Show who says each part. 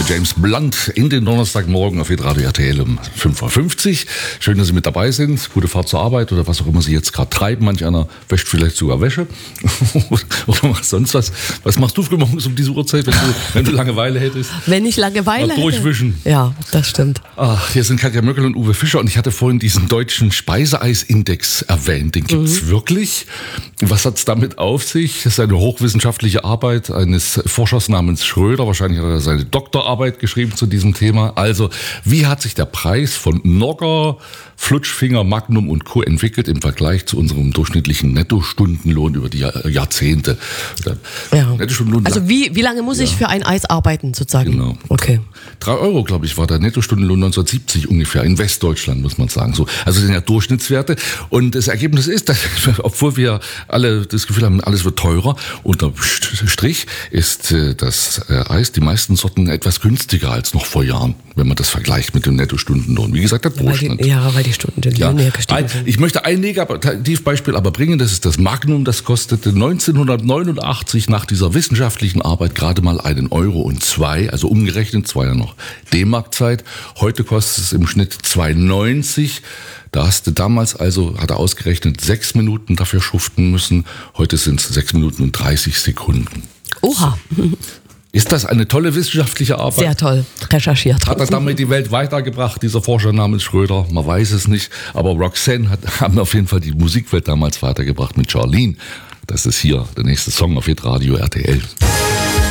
Speaker 1: James Blunt in den Donnerstagmorgen auf Radio RTL um 5.50 Uhr. Schön, dass Sie mit dabei sind. Gute Fahrt zur Arbeit oder was auch immer Sie jetzt gerade treiben. Manch einer wäscht vielleicht sogar Wäsche oder macht sonst was. Was machst du frühmorgens um diese Uhrzeit, wenn du Langeweile hättest?
Speaker 2: Wenn ich Langeweile hätte?
Speaker 1: Durchwischen.
Speaker 2: Ja, das stimmt.
Speaker 1: Ach, hier sind Katja Möckel und Uwe Fischer und ich hatte vorhin diesen deutschen Speiseeisindex erwähnt. Den gibt's wirklich. Was hat's damit auf sich? Das ist eine hochwissenschaftliche Arbeit eines Forschers namens Schröder. Wahrscheinlich hat er seine Doktorarbeit geschrieben zu diesem Thema. Also, wie hat sich der Preis von Nogger, Flutschfinger, Magnum und Co. entwickelt im Vergleich zu unserem durchschnittlichen Nettostundenlohn über die Jahrzehnte?
Speaker 2: Ja. Also wie lange muss ich für ein Eis arbeiten, sozusagen?
Speaker 1: Genau.
Speaker 2: Okay.
Speaker 1: 3 Euro, glaube ich, war der Nettostundenlohn 1970 ungefähr, in Westdeutschland, muss man sagen. So, also das sind ja Durchschnittswerte. Und das Ergebnis ist, dass, obwohl wir alle das Gefühl haben, alles wird teurer, unterm Strich ist das Eis, die meisten Sorten etwas günstiger als noch vor Jahren, wenn man das vergleicht mit dem Nettostundenlohn. Wie gesagt, der Durchschnitt.
Speaker 2: Weil die Stunden gestiegen sind.
Speaker 1: Ich möchte ein Negativbeispiel aber bringen, das ist das Magnum, das kostete 1989 nach dieser wissenschaftlichen Arbeit gerade mal 1,02 Euro, also umgerechnet, war ja noch D-Mark-Zeit. Heute kostet es im Schnitt 2,90. Da hast du damals hat er ausgerechnet 6 Minuten dafür schuften müssen. Heute sind es 6 Minuten und 30 Sekunden.
Speaker 2: Oha.
Speaker 1: Ist das eine tolle wissenschaftliche Arbeit?
Speaker 2: Sehr toll recherchiert.
Speaker 1: Hat er damit die Welt weitergebracht, dieser Forscher namens Schröder? Man weiß es nicht. Aber Roxanne haben auf jeden Fall die Musikwelt damals weitergebracht mit Charlene. Das ist hier der nächste Song auf Hitradio RTL.